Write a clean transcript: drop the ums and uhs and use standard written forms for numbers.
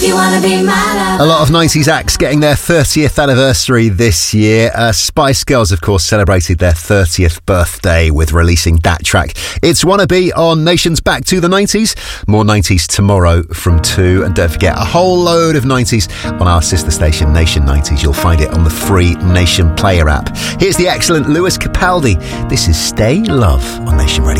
If you wanna be my lover. A lot of 90s acts getting their 30th anniversary this year. Spice Girls, of course, celebrated their 30th birthday with releasing that track. It's Wanna Be on Nation's Back to the 90s. More 90s tomorrow from 2. And don't forget, a whole load of 90s on our sister station, Nation 90s. You'll find it on the free Nation Player app. Here's the excellent Lewis Capaldi. This is Stay Love on Nation Radio.